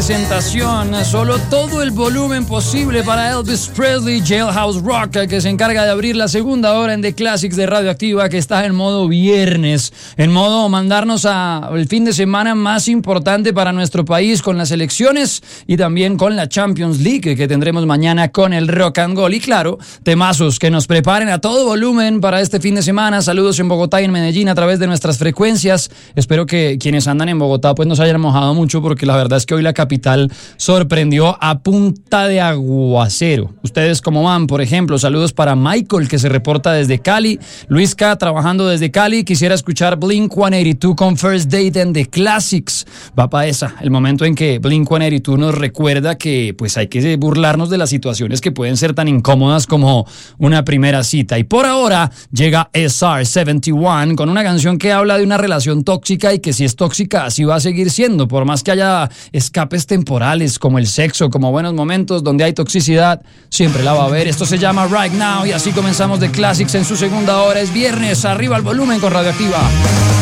presentación, solo todo el volumen posible para Elvis Presley, Jailhouse Rock, que se encarga de abrir la segunda hora en The Classics de Radioactiva, que está en modo viernes, en modo mandarnos al fin de semana más importante para nuestro país, con las elecciones y también con la Champions League que tendremos mañana con el Rock and Roll. Y claro, temazos que nos preparen a todo volumen para este fin de semana. Saludos en Bogotá y en Medellín a través de nuestras frecuencias. Espero que quienes andan en Bogotá pues no se hayan mojado mucho, porque la verdad es que hoy la capital sorprendió a punta de aguacero. ¿Ustedes cómo van? Por ejemplo, saludos para Michael, que se reporta desde Cali. Luis K, trabajando desde Cali. Quisiera escuchar Blink-182 con First Date en The Classics. Va para esa, el momento en que Blink-182 nos recuerda que pues hay que burlarnos de las situaciones que pueden ser tan incómodas como una primera cita. Y por ahora llega SR-71 con una canción que habla de una relación tóxica, y que si es tóxica así va a seguir siendo, por más que haya escapes temporales como el sexo, como buenos momentos. Donde hay toxicidad siempre la va a haber. Esto se llama Right Now y así comenzamos The Classics en su segunda hora. Es viernes, arriba el volumen con Radioactiva.